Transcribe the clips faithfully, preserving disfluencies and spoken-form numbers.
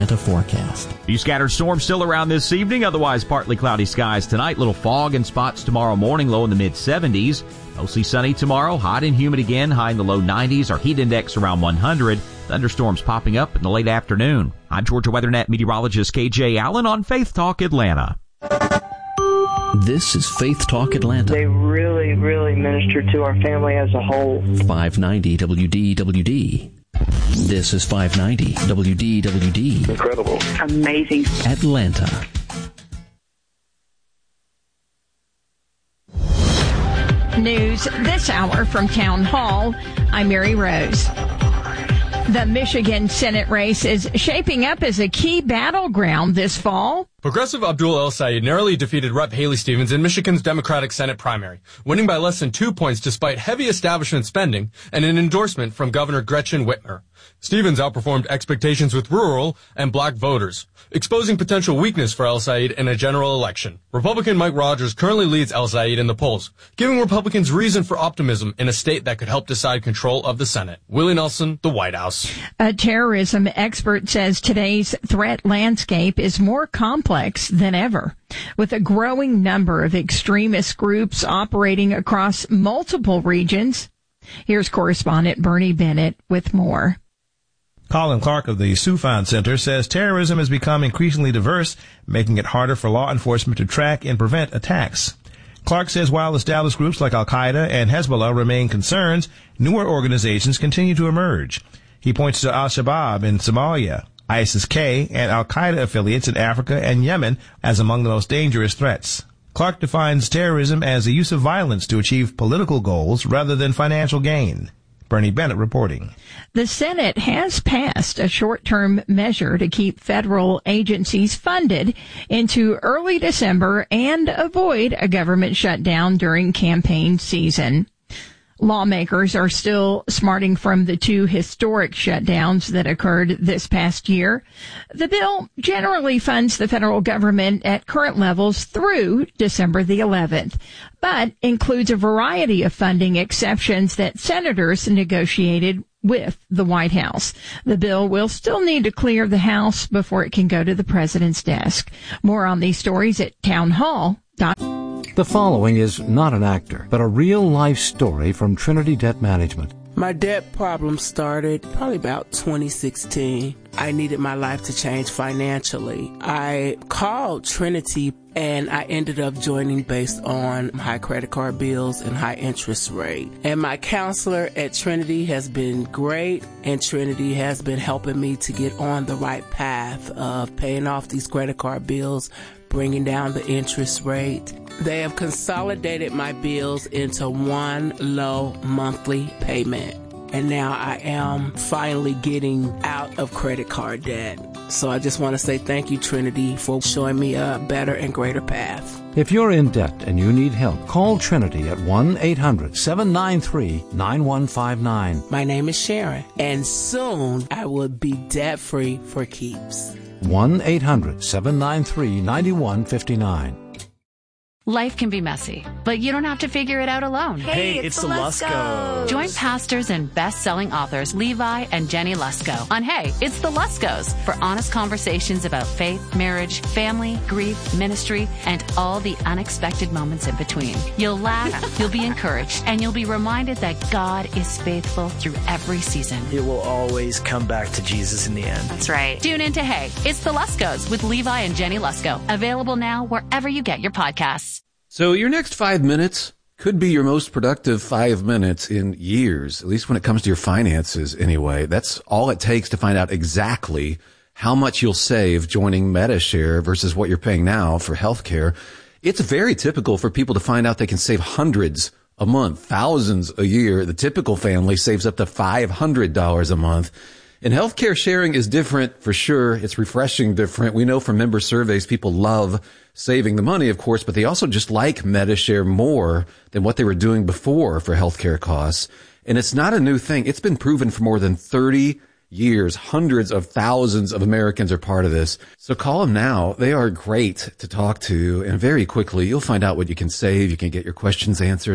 Atlanta forecast. Few scattered storms still around this evening, otherwise partly cloudy skies tonight. Little fog in spots tomorrow morning, low in the mid seventies. Mostly sunny tomorrow, hot and humid again, high in the low nineties. Our heat index around one hundred. Thunderstorms popping up in the late afternoon. I'm Georgia WeatherNet meteorologist K J Allen on Faith Talk Atlanta. This is Faith Talk Atlanta. They really, really minister to our family as a whole. five ninety W D W D. This is five ninety W D W D. Incredible. Amazing. Atlanta. News this hour from Town Hall. I'm Mary Rose. The Michigan Senate race is shaping up as a key battleground this fall. Progressive Abdul El-Sayed narrowly defeated Representative Haley Stevens in Michigan's Democratic Senate primary, winning by less than two points despite heavy establishment spending and an endorsement from Governor Gretchen Whitmer. Stevens outperformed expectations with rural and black voters, exposing potential weakness for El-Sayed in a general election. Republican Mike Rogers currently leads El-Sayed in the polls, giving Republicans reason for optimism in a state that could help decide control of the Senate. Willie Nelson, the White House. A terrorism expert says today's threat landscape is more complex than ever, with a growing number of extremist groups operating across multiple regions. Here's correspondent Bernie Bennett with more. Colin Clark of the Soufan Center says terrorism has become increasingly diverse, making it harder for law enforcement to track and prevent attacks. Clark says while established groups like Al-Qaeda and Hezbollah remain concerns, newer organizations continue to emerge. He points to Al-Shabaab in Somalia, ISIS-K, and Al-Qaeda affiliates in Africa and Yemen as among the most dangerous threats. Clark defines terrorism as the use of violence to achieve political goals rather than financial gain. Bernie Bennett reporting. The Senate has passed a short-term measure to keep federal agencies funded into early December and avoid a government shutdown during campaign season. Lawmakers are still smarting from the two historic shutdowns that occurred this past year. The bill generally funds the federal government at current levels through December the eleventh, but includes a variety of funding exceptions that senators negotiated with the White House. The bill will still need to clear the House before it can go to the president's desk. More on these stories at townhall dot com. The following is not an actor, but a real-life story from Trinity Debt Management. My debt problem started probably about twenty sixteen. I needed my life to change financially. I called Trinity and I ended up joining based on high credit card bills and high interest rate. And my counselor at Trinity has been great, and Trinity has been helping me to get on the right path of paying off these credit card bills, bringing down the interest rate. They have consolidated my bills into one low monthly payment. And now I am finally getting out of credit card debt. So I just want to say thank you, Trinity, for showing me a better and greater path. If you're in debt and you need help, call Trinity at one eight hundred seven nine three nine one five nine. My name is Sharon, and soon I will be debt-free for keeps. one eight hundred seven nine three nine one five nine. Life can be messy, but you don't have to figure it out alone. Hey, it's, it's the Luskos. Join pastors and best-selling authors Levi and Jenny Lusko on Hey, It's the Luskos for honest conversations about faith, marriage, family, grief, ministry, and all the unexpected moments in between. You'll laugh, you'll be encouraged, and you'll be reminded that God is faithful through every season. It will always come back to Jesus in the end. That's right. Tune in to Hey, It's the Luskos with Levi and Jenny Lusko. Available now wherever you get your podcasts. So your next five minutes could be your most productive five minutes in years, at least when it comes to your finances anyway. That's all it takes to find out exactly how much you'll save joining Medi-Share versus what you're paying now for healthcare. It's very typical for people to find out they can save hundreds a month, thousands a year. The typical family saves up to five hundred dollars a month. And healthcare sharing is different for sure. It's refreshing different. We know from member surveys, people love saving the money, of course, but they also just like Medi-Share more than what they were doing before for healthcare costs. And it's not a new thing. It's been proven for more than thirty years. Hundreds of thousands of Americans are part of this. So call them now. They are great to talk to. And very quickly, you'll find out what you can save. You can get your questions answered.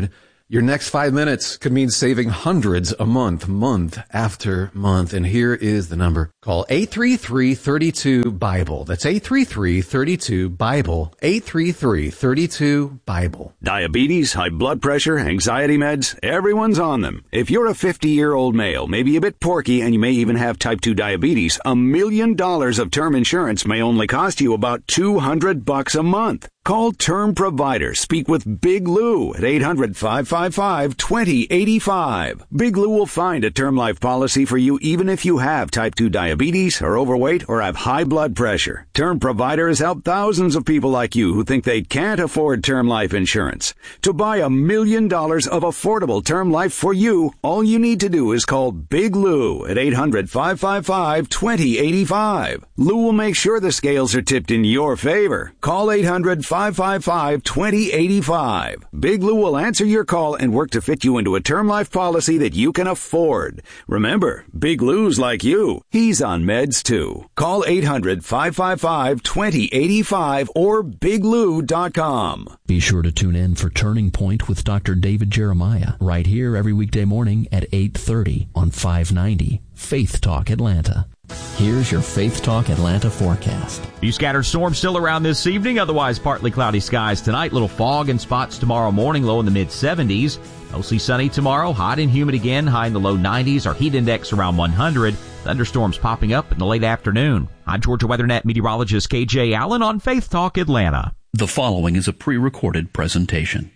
Your next five minutes could mean saving hundreds a month, month after month. And here is the number. Call eight three three, three two, BIBLE. That's eight three three, three two, BIBLE. eight three three, three two, BIBLE. Diabetes, high blood pressure, anxiety meds, everyone's on them. If you're a fifty-year-old male, maybe a bit porky, and you may even have type two diabetes, a million dollars of term insurance may only cost you about two hundred bucks a month. Call Term Provider. Speak with Big Lou at eight hundred, five five five, two zero eight five. Big Lou will find a term life policy for you even if you have type two diabetes, are overweight, or have high blood pressure. Term Provider has helped thousands of people like you who think they can't afford term life insurance. To buy a million dollars of affordable term life for you, all you need to do is call Big Lou at eight hundred, five five five, two zero eight five. Lou will make sure the scales are tipped in your favor. Call eight hundred, five five five, two zero eight five. Big Lou will answer your call and work to fit you into a term life policy that you can afford. Remember, Big Lou's like you. He's on meds too. Call eight hundred, five five five, two zero eight five or big lou dot com. Be sure to tune in for Turning Point with Doctor David Jeremiah right here every weekday morning at eight thirty on five ninety Faith Talk Atlanta. Here's your Faith Talk Atlanta forecast. Few scattered storms still around this evening, otherwise partly cloudy skies tonight. Little fog and spots tomorrow morning, low in the mid seventies. Mostly sunny tomorrow, hot and humid again, high in the low nineties. Our heat index around one hundred. Thunderstorms popping up in the late afternoon. I'm Georgia WeatherNet meteorologist K J Allen on Faith Talk Atlanta. The following is a pre-recorded presentation.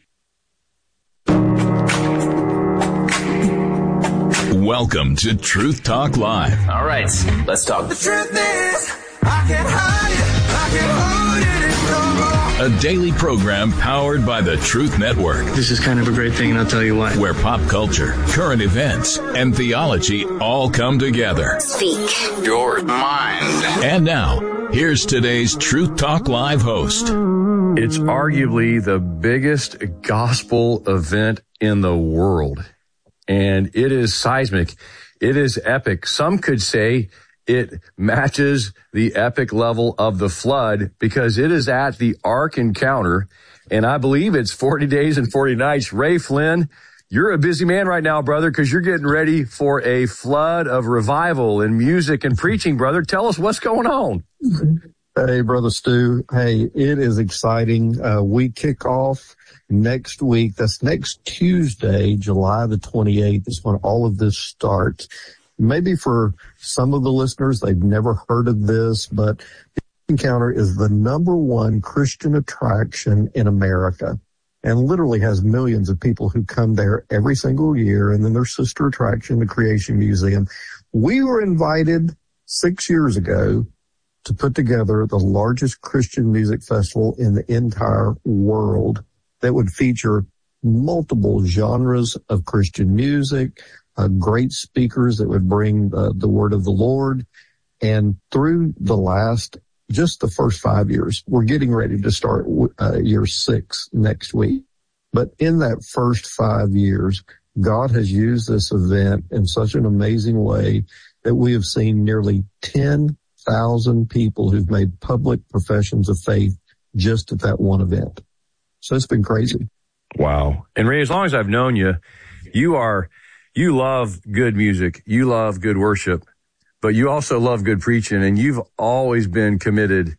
Welcome to Truth Talk Live. All right, let's talk. The truth is, I can't hide it, I can't hold it no more. A daily program powered by the Truth Network. This is kind of a great thing, and I'll tell you why. Where pop culture, current events, and theology all come together. Speak your mind. And now, here's today's Truth Talk Live host. It's arguably the biggest gospel event in the world. And it is seismic. It is epic. Some could say it matches the epic level of the flood because it is at the Ark Encounter. And I believe it's forty days and forty nights. Ray Flynn, you're a busy man right now, brother, because you're getting ready for a flood of revival in music and preaching, brother. Tell us what's going on. Hey, Brother Stu. Hey, it is exciting. Uh, we kick off next week. That's next Tuesday, July the twenty-eighth is when all of this starts. Maybe for some of the listeners, they've never heard of this, but the Encounter is the number one Christian attraction in America and literally has millions of people who come there every single year. And then their sister attraction, the Creation Museum. We were invited six years ago to put together the largest Christian music festival in the entire world that would feature multiple genres of Christian music, uh, great speakers that would bring uh, the word of the Lord. And through the last, just the first five years, we're getting ready to start uh, year six next week. But in that first five years, God has used this event in such an amazing way that we have seen nearly ten thousand people who've made public professions of faith just at that one event. So it's been crazy. Wow. And Ray, as long as I've known you, you are, you love good music. You love good worship, but you also love good preaching. And you've always been committed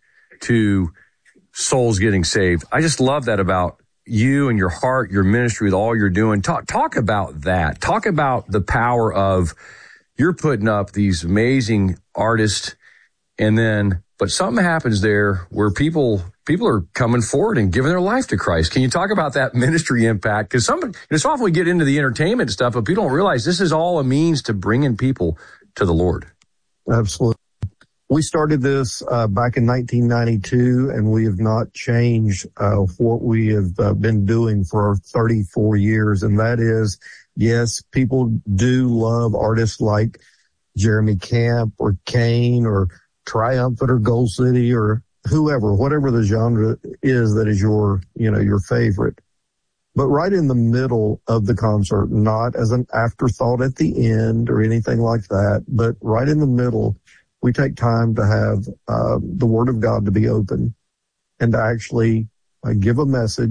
to souls getting saved. I just love that about you and your heart, your ministry with all you're doing. Talk, talk about that. Talk about the power of you're putting up these amazing artists. And then, but something happens there where people, people are coming forward and giving their life to Christ. Can you talk about that ministry impact? Because some, it's often we get into the entertainment stuff, but people don't realize this is all a means to bringing people to the Lord. Absolutely. We started this uh, back in nineteen ninety-two, and we have not changed uh, what we have uh, been doing for thirty-four years. And that is, yes, people do love artists like Jeremy Camp or Kane or Triumphant or Gold City or whoever, whatever the genre is that is your, you know, your favorite. But right in the middle of the concert, not as an afterthought at the end or anything like that, but right in the middle, we take time to have uh, the Word of God to be open and to actually uh, give a message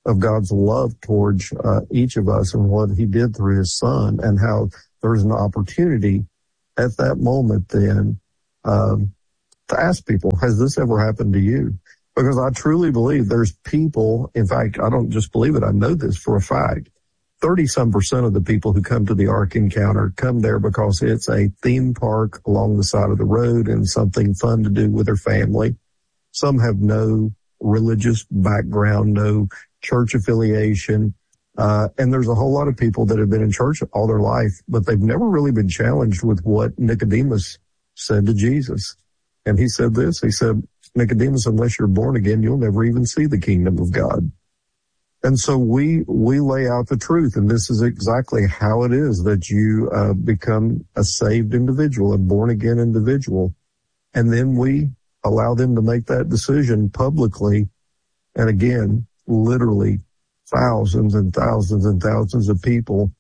of God's love towards uh, each of us and what he did through his son, and how there's an opportunity at that moment then um, to ask people, has this ever happened to you? Because I truly believe there's people, in fact, I don't just believe it, I know this for a fact, thirty some percent of the people who come to the Ark Encounter come there because it's a theme park along the side of the road and something fun to do with their family. Some have no religious background, no church affiliation. Uh, and there's a whole lot of people that have been in church all their life, but they've never really been challenged with what Nicodemus said to Jesus. And he said this, he said, Nicodemus, unless you're born again, you'll never even see the kingdom of God. And so we, we lay out the truth, and this is exactly how it is that you uh, become a saved individual, a born again individual. And then we allow them to make that decision publicly. And again, literally thousands and thousands and thousands of people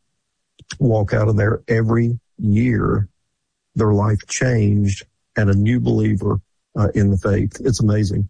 walk out of there every year, their life changed and a new believer uh, in the faith. It's amazing.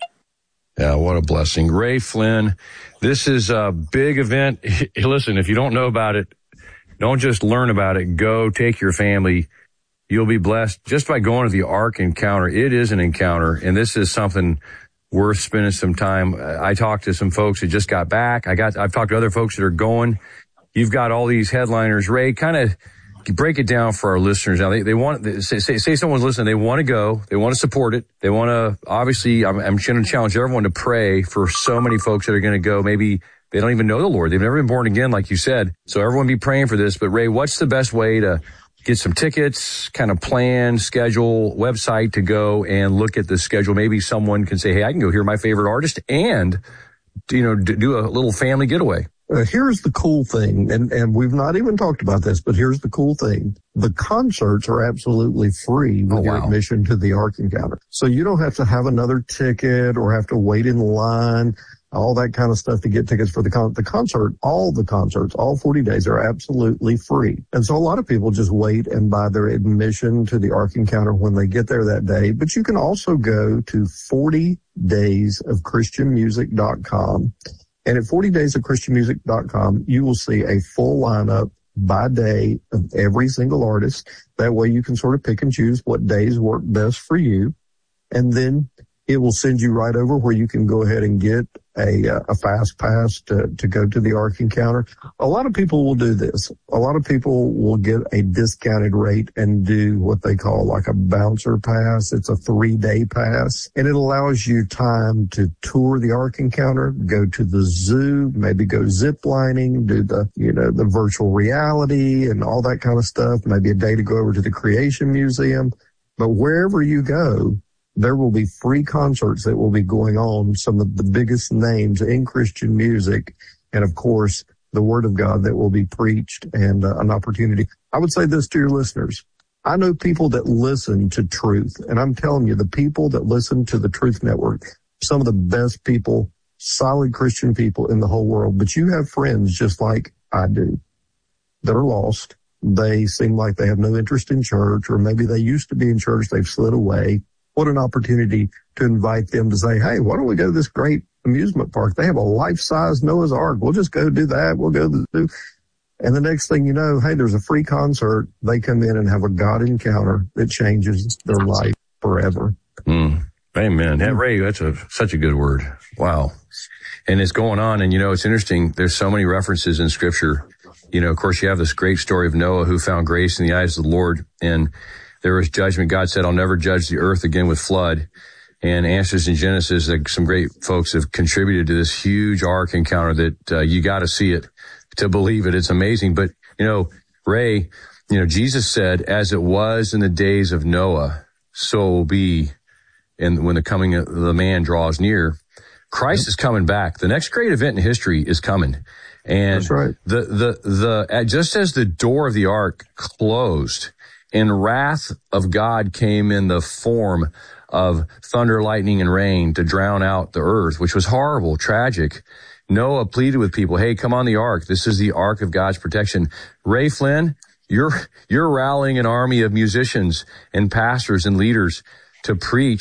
Yeah, what a blessing. Ray Flynn, this is a big event. Listen, if you don't know about it, don't just learn about it. Go take your family. You'll be blessed just by going to the Ark Encounter. It is an encounter, and this is something worth spending some time. I talked to some folks that just got back. I got, I've talked to other folks that are going. You've got all these headliners. Ray, kind of break it down for our listeners. Now, they, they want, say, say, say someone's listening, they want to go, they want to support it. They want to, obviously, I'm, I'm going to challenge everyone to pray for so many folks that are going to go. Maybe they don't even know the Lord. They've never been born again, like you said. So everyone be praying for this. But Ray, what's the best way to get some tickets, kind of plan, schedule, website to go and look at the schedule? Maybe someone can say, hey, I can go hear my favorite artist and, you know, do a little family getaway. Uh, here's the cool thing, and, and we've not even talked about this, but here's the cool thing. The concerts are absolutely free with oh, your wow. admission to the Ark Encounter. So you don't have to have another ticket or have to wait in line, all that kind of stuff to get tickets for the con- the concert. All the concerts, all forty days are absolutely free. And so a lot of people just wait and buy their admission to the Ark Encounter when they get there that day. But you can also go to forty days of christian music dot com. And at forty days of christian music dot com, you will see a full lineup by day of every single artist. That way you can sort of pick and choose what days work best for you. And then it will send you right over where you can go ahead and get a, uh, a fast pass to, to go to the Ark Encounter. A lot of people will do this. A lot of people will get a discounted rate and do what they call like a bouncer pass. It's a three day pass, and it allows you time to tour the Ark Encounter, go to the zoo, maybe go zip lining, do the, you know, the virtual reality and all that kind of stuff. Maybe a day to go over to the Creation Museum. But wherever you go, there will be free concerts that will be going on, some of the biggest names in Christian music, and of course, the Word of God that will be preached, and uh, an opportunity. I would say this to your listeners. I know people that listen to Truth, and I'm telling you, the people that listen to the Truth Network, some of the best people, solid Christian people in the whole world. But you have friends just like I do that are lost. They seem like they have no interest in church, or maybe they used to be in church, they've slid away. What an opportunity to invite them to say, hey, why don't we go to this great amusement park? They have a life-size Noah's Ark. We'll just go do that. We'll go to the zoo. And the next thing you know, hey, there's a free concert. They come in and have a God encounter that changes their life forever. Mm. Amen. Hey, Ray, that's a, such a good word. Wow. And it's going on. And, you know, it's interesting. There's so many references in Scripture. You know, of course, you have this great story of Noah who found grace in the eyes of the Lord. And there was judgment. God said, I'll never judge the earth again with flood. And Answers in Genesis, like some great folks have contributed to this huge Ark Encounter that uh, you got to see it to believe it. It's amazing. But, you know, Ray, you know, Jesus said, as it was in the days of Noah, so will be in when the coming of the man draws near. Christ is coming back. The next great event in history is coming. And That's right. the, the, the, just as the door of the ark closed, and wrath of God came in the form of thunder, lightning, and rain to drown out the earth, which was horrible, tragic. Noah pleaded with people, hey, come on the ark. This is the ark of God's protection. Ray Flynn, you're, you're rallying an army of musicians and pastors and leaders to preach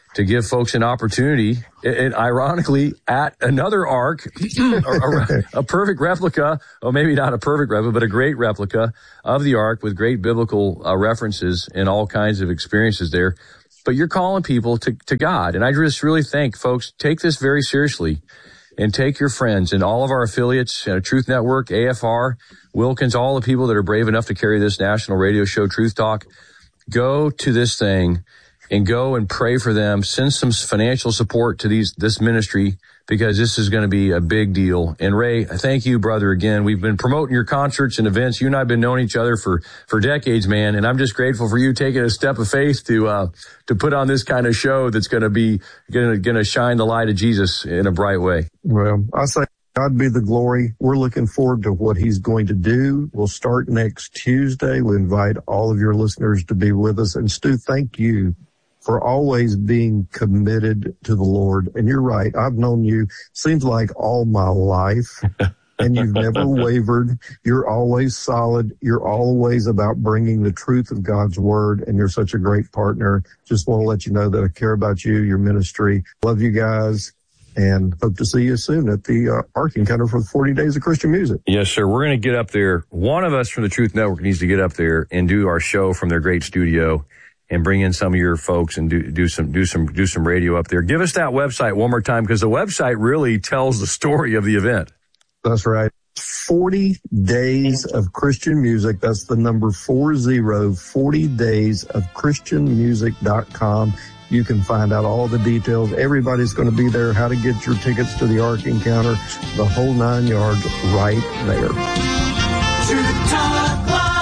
to give folks an opportunity, and ironically, at another Ark, a, a perfect replica, or maybe not a perfect replica, but a great replica of the Ark with great biblical uh, references and all kinds of experiences there. But you're calling people to, to God. And I just really think, folks, take this very seriously and take your friends and all of our affiliates, uh, Truth Network, A F R, Wilkins, all the people that are brave enough to carry this national radio show, Truth Talk. Go to this thing and go and pray for them. Send some financial support to these this ministry, because this is going to be a big deal. And Ray, thank you, brother, again. We've been promoting your concerts and events. You and I have been knowing each other for, for decades, man. And I'm just grateful for you taking a step of faith to, uh, to put on this kind of show that's going to be, going to, going to shine the light of Jesus in a bright way. Well, I say God be the glory. We're looking forward to what he's going to do. We'll start next Tuesday. We invite all of your listeners to be with us. And Stu, thank you for always being committed to the Lord. And you're right. I've known you, seems like all my life, and you've never wavered. You're always solid. You're always about bringing the truth of God's word, and you're such a great partner. Just want to let you know that I care about you, your ministry. Love you guys, and hope to see you soon at the uh, Ark Encounter for the forty days of Christian Music. Yes, sir. We're going to get up there. One of us from the Truth Network needs to get up there and do our show from their great studio, and bring in some of your folks and do, do some, do some, do some radio up there. Give us that website one more time, because the website really tells the story of the event. That's right. forty days of Christian Music. That's the number four zero, forty days of Christian music dot com. You can find out all the details. Everybody's going to be there, how to get your tickets to the Ark Encounter, the whole nine yards right there. Truth Talk Live.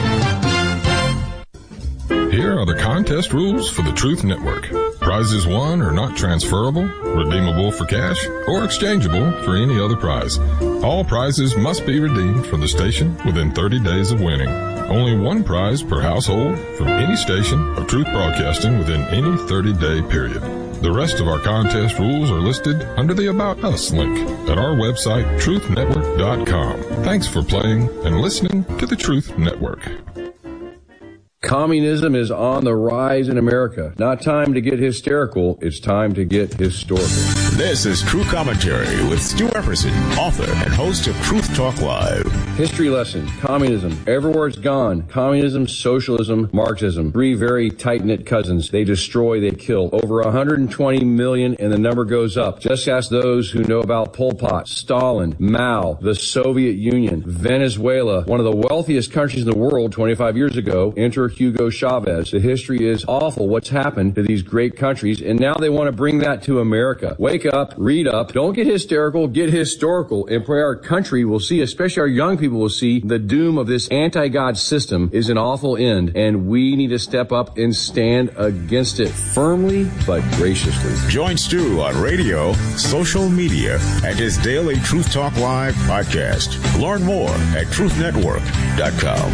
Here are the contest rules for the Truth Network. Prizes won are not transferable, redeemable for cash, or exchangeable for any other prize. All prizes must be redeemed from the station within thirty days of winning. Only one prize per household from any station of Truth Broadcasting within any thirty-day period. The rest of our contest rules are listed under the About Us link at our website, truth network dot com. Thanks for playing and listening to the Truth Network. Communism is on the rise in America. Not time to get hysterical. It's time to get historical. This is True Commentary with Stu Epperson, author and host of Truth Talk Live. History lesson. Communism. Everywhere it's gone. Communism, socialism, Marxism. Three very tight-knit cousins. They destroy, they kill. Over one hundred twenty million, and the number goes up. Just ask those who know about Pol Pot, Stalin, Mao, the Soviet Union, Venezuela, one of the wealthiest countries in the world twenty-five years ago. Enter Hugo Chavez. The history is awful what's happened to these great countries, and now they want to bring that to America. Wake up, read up, don't get hysterical, get historical, and pray our country will see, especially our young people will see, the doom of this anti-God system is an awful end, and we need to step up and stand against it firmly but graciously. Join Stu on radio, social media, and his daily Truth Talk Live podcast. Learn more at truth network dot com.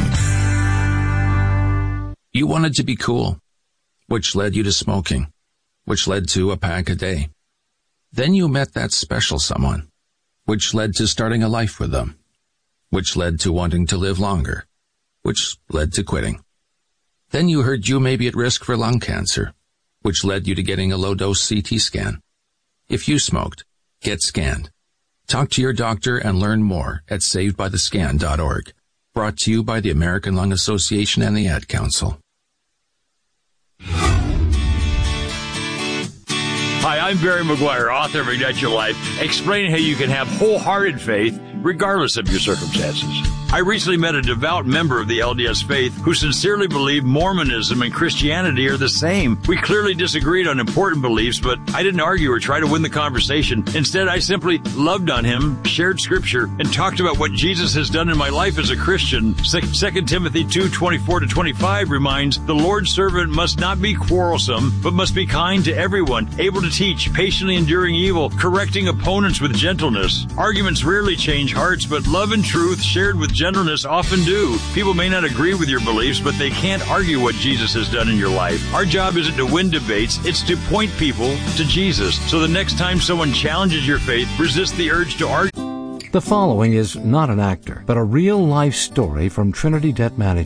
You wanted to be cool, which led you to smoking, which led to a pack a day. Then you met that special someone, which led to starting a life with them, which led to wanting to live longer, which led to quitting. Then you heard you may be at risk for lung cancer, which led you to getting a low-dose C T scan. If you smoked, get scanned. Talk to your doctor and learn more at saved by the scan dot org. Brought to you by the American Lung Association and the Ad Council. Hi, I'm Barry McGuire, author of Ignite Your Life, explaining how you can have wholehearted faith regardless of your circumstances. I recently met a devout member of the L D S faith who sincerely believed Mormonism and Christianity are the same. We clearly disagreed on important beliefs, but I didn't argue or try to win the conversation. Instead, I simply loved on him, shared scripture, and talked about what Jesus has done in my life as a Christian. Second Timothy two, twenty-four to twenty-five reminds, the Lord's servant must not be quarrelsome, but must be kind to everyone, able to teach, patiently enduring evil, correcting opponents with gentleness. Arguments rarely change hearts, but love and truth shared with gentleness often do. People may not agree with your beliefs, but they can't argue what Jesus has done in your life. Our job isn't to win debates, it's to point people to Jesus. So the next time someone challenges your faith, resist the urge to argue. The following is not an actor, but a real-life story from Trinity Debt Management.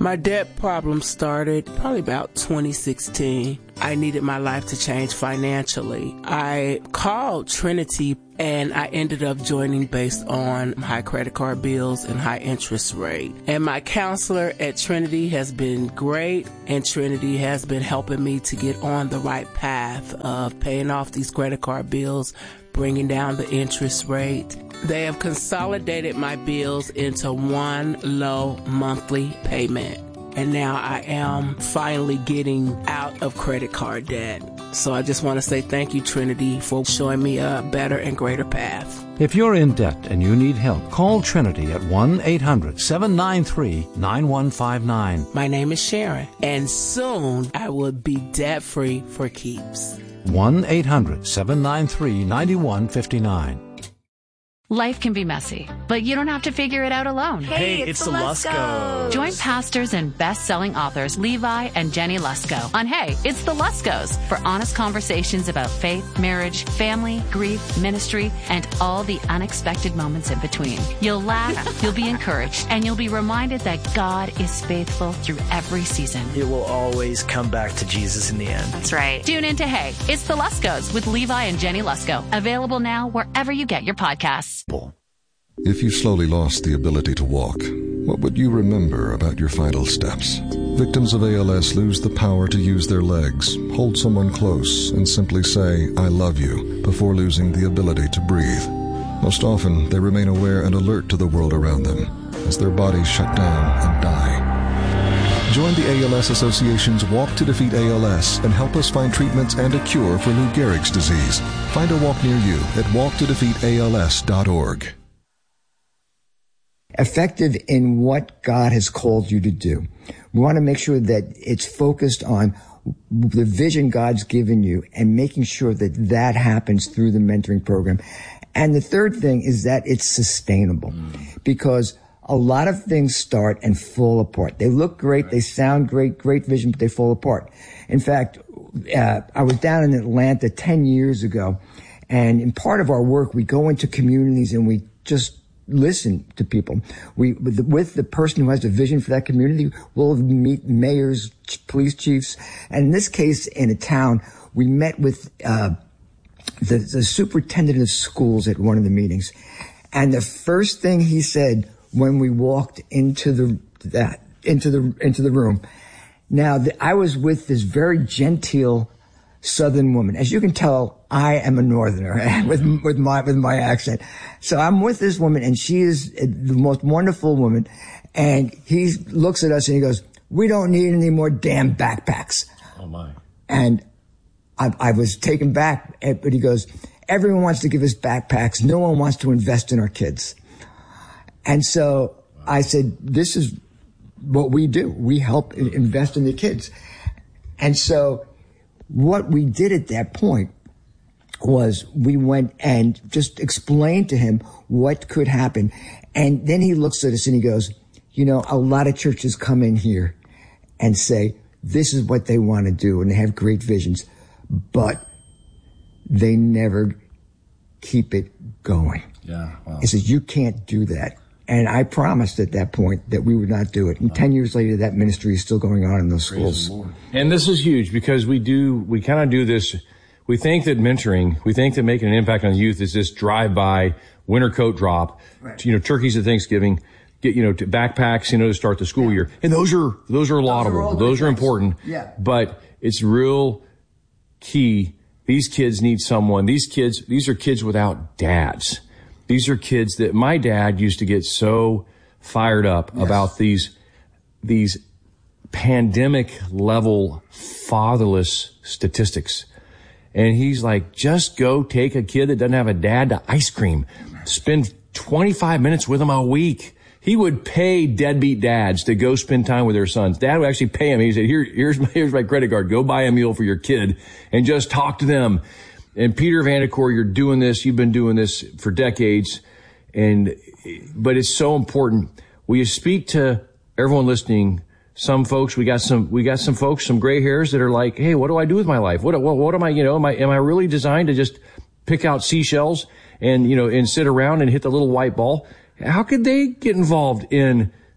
My debt problem started probably about twenty sixteen. I needed my life to change financially. I called Trinity and I ended up joining based on high credit card bills and high interest rate. And my counselor at Trinity has been great, and Trinity has been helping me to get on the right path of paying off these credit card bills, bringing down the interest rate. They have consolidated my bills into one low monthly payment. And now I am finally getting out of credit card debt. So I just want to say thank you, Trinity, for showing me a better and greater path. If you're in debt and you need help, call Trinity at one eight hundred seven nine three nine one five nine. My name is Sharon, and soon I will be debt-free for keeps. one eight hundred seven nine three nine one five nine. Life can be messy, but you don't have to figure it out alone. Hey, it's, it's the Luskos. Join pastors and best-selling authors Levi and Jenny Lusko on Hey, It's the Luskos for honest conversations about faith, marriage, family, grief, ministry, and all the unexpected moments in between. You'll laugh, you'll be encouraged, and you'll be reminded that God is faithful through every season. It will always come back to Jesus in the end. That's right. Tune in to Hey, It's the Luskos with Levi and Jenny Lusko. Available now wherever you get your podcasts. If you slowly lost the ability to walk, what would you remember about your final steps? Victims of A L S lose the power to use their legs, hold someone close, and simply say, I love you, before losing the ability to breathe. Most often, they remain aware and alert to the world around them as their bodies shut down and die. Join the A L S Association's Walk to Defeat A L S and help us find treatments and a cure for Lou Gehrig's disease. Find a walk near you at walk to defeat A L S dot org. Effective in what God has called you to do. We want to make sure that it's focused on the vision God's given you and making sure that that happens through the mentoring program. And the third thing is that it's sustainable, mm. because a lot of things start and fall apart. They look great. Right. They sound great, great vision, but they fall apart. In fact, uh, I was down in Atlanta ten years ago, and in part of our work, we go into communities and we just listen to people. We, with the, with the person who has a vision for that community, we'll meet mayors, police chiefs. And in this case, in a town, we met with, uh, the, the superintendent of schools at one of the meetings. And the first thing he said when we walked into the, that, into the, into the room. Now, the, I was with this very genteel Southern woman. As you can tell, I am a Northerner with, with my, with my accent. So I'm with this woman, and she is the most wonderful woman. And he looks at us and he goes, we don't need any more damn backpacks. Oh my. And I, I was taken back, but he goes, everyone wants to give us backpacks. No one wants to invest in our kids. And so wow. I said, this is what we do. We help invest in the kids. And so what we did at that point was we went and just explained to him what could happen. And then he looks at us and he goes, you know, a lot of churches come in here and say, this is what they want to do, and they have great visions, but they never keep it going. Yeah. Wow. He says, you can't do that. And I promised at that point that we would not do it. And oh. ten years later, that ministry is still going on in those Praise schools. And this is huge because we do, we kind of do this. We think that mentoring, we think that making an impact on youth is this drive-by winter coat drop, right. you know, turkeys at Thanksgiving, get, you know, to backpacks, you know, to start the school year. And those are, those are laudable. Those are, those are important. Yeah. But it's real key. These kids need someone. These kids, these are kids without dads. These are kids that my dad used to get so fired up yes. about these, these pandemic level fatherless statistics. And he's like, just go take a kid that doesn't have a dad to ice cream. Spend twenty-five minutes with him a week. He would pay deadbeat dads to go spend time with their sons. Dad would actually pay him. He said, Here, here's my, here's my credit card. Go buy a meal for your kid and just talk to them. And Peter Vandecour, you're doing this. You've been doing this for decades. And, but it's so important. Will you speak to everyone listening? Some folks, we got some, we got some folks, some gray hairs that are like, hey, what do I do with my life? What, what, what am I, you know, am I, am I really designed to just pick out seashells and, you know, and sit around and hit the little white ball? How could they get involved in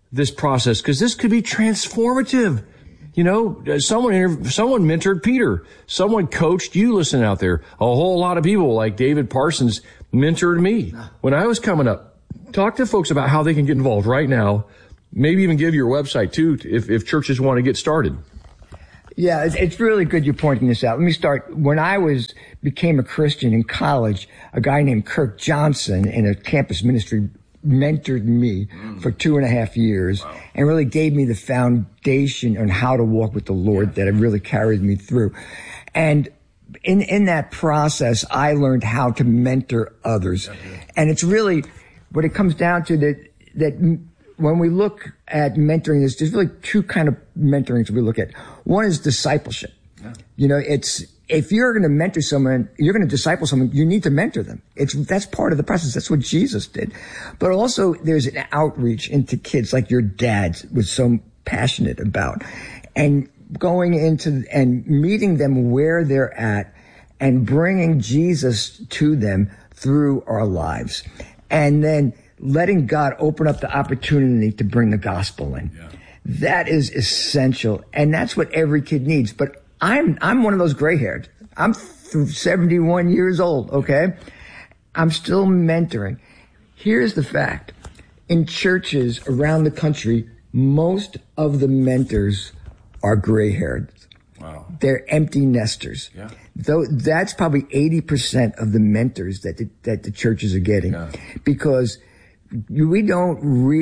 this process, because this could be transformative. You know, someone interv- someone mentored Peter. Someone coached you listening out there. A whole lot of people like David Parsons mentored me when I was coming up. Talk to folks about how they can get involved right now. Maybe even give your website too if, if churches want to get started. Yeah, it's, it's really good you're pointing this out. Let me start. When I was became a Christian in college, a guy named Kirk Johnson in a campus ministry mentored me mm. for two and a half years wow. and really gave me the foundation on how to walk with the Lord that it really carried me through. And in, in that process, I learned how to mentor others. Okay. And it's really what it comes down to that, that when we look at mentoring, there's, there's really two kind of mentorings we look at. One is discipleship. Yeah. You know, it's, if you're going to mentor someone, you're going to disciple someone, you need to mentor them. It's, that's part of the process. That's what Jesus did. But also there's an outreach into kids like your dad was so passionate about, and going into and meeting them where they're at and bringing Jesus to them through our lives. And then letting God open up the opportunity to bring the gospel in. Yeah. That is essential. And that's what every kid needs. But I'm, I'm one of those gray haired. I'm seventy-one years old. Okay. I'm still mentoring. Here's the fact. In churches around the country, most of the mentors are gray haired. Wow. They're empty nesters. Yeah. Though that's probably eighty percent of the mentors that the, that the churches are getting, yeah. because we don't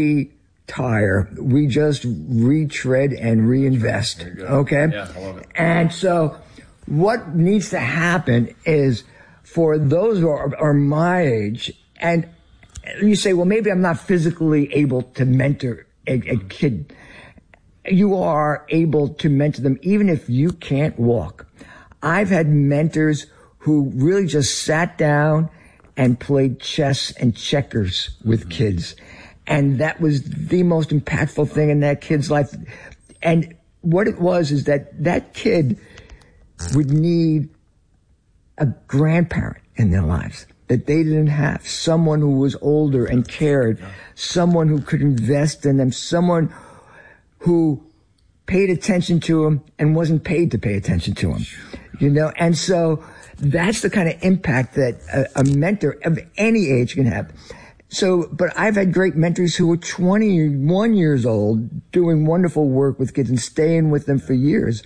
retire. We just retread and reinvest. Okay. Yeah, I love it. And so what needs to happen is for those who are, are my age, and you say, well, maybe I'm not physically able to mentor a, a kid. You are able to mentor them even if you can't walk. I've had mentors who really just sat down and played chess and checkers with mm-hmm. kids. And that was the most impactful thing in that kid's life. And what it was is that that kid would need a grandparent in their lives that they didn't have. Someone who was older and cared. Someone who could invest in them. Someone who paid attention to him and wasn't paid to pay attention to him. You know, and so that's the kind of impact that a, a mentor of any age can have. So, but I've had great mentors who were twenty-one years old doing wonderful work with kids and staying with them for years.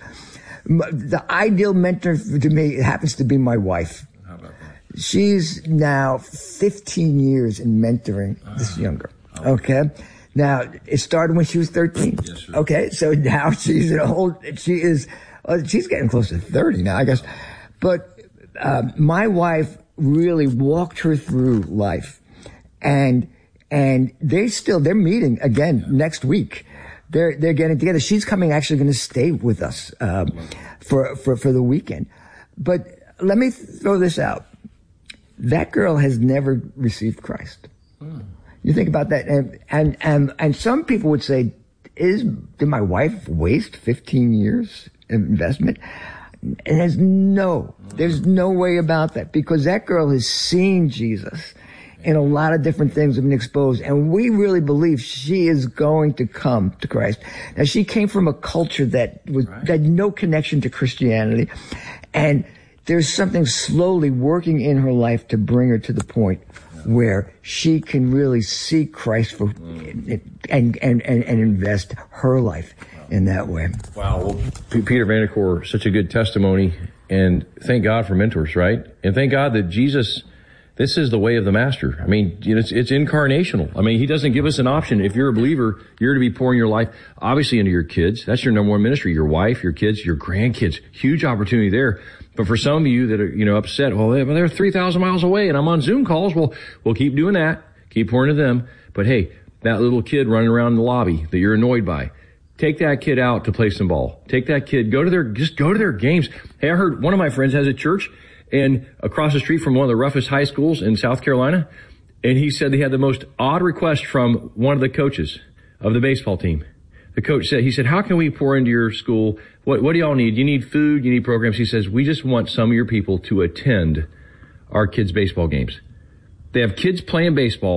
The ideal mentor to me happens to be my wife. How about that? She's now fifteen years in mentoring uh, this younger. Okay. Now, it started when she was thirteen. Yes, sir. Okay. So now she's an old, she is, uh, she's getting close to thirty now, I guess. But, uh, my wife really walked her through life. And, and they still, they're meeting again yeah. next week. They're, they're getting together. She's coming, actually going to stay with us, um, for, for, for the weekend. But let me throw this out. That girl has never received Christ. Hmm. You think about that, and, and, and, and some people would say, is, did my wife waste fifteen years of investment? And there's no, there's no way about that, because that girl has seen Jesus in a lot of different things have been exposed, and we really believe she is going to come to Christ. Now, she came from a culture that was, right. that had no connection to Christianity, and there's something slowly working in her life to bring her to the point where she can really see Christ for, and, and, and, and invest her life in that way. Wow. Well, P- Peter Vanderkoor, such a good testimony, and thank God for mentors, right? And thank God that Jesus, this is the way of the master. I mean, you know, it's, it's incarnational. I mean, he doesn't give us an option. If you're a believer, you're to be pouring your life, obviously, into your kids. That's your number one ministry, your wife, your kids, your grandkids. Huge opportunity there. But for some of you that are, you know, upset, well, they're three thousand miles away and I'm on Zoom calls. Well, we'll keep doing that. Keep pouring to them. But hey, that little kid running around in the lobby that you're annoyed by, take that kid out to play some ball. Take that kid, go to their, just go to their games. Hey, I heard one of my friends has a church and across the street from one of the roughest high schools in South Carolina. And he said they had the most odd request from one of the coaches of the baseball team. The coach said, he said, how can we pour into your school? What, what do y'all need? You need food, you need programs. He says, we just want some of your people to attend our kids' baseball games. They have kids playing baseball